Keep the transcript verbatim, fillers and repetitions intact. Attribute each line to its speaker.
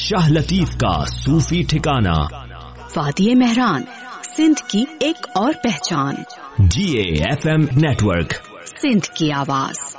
Speaker 1: शाह लतीफ का सूफी ठिकाना।
Speaker 2: वादिये मेहरान, सिंध की एक और पहचान।
Speaker 1: जी A F M network,
Speaker 2: Sindh की आवाज।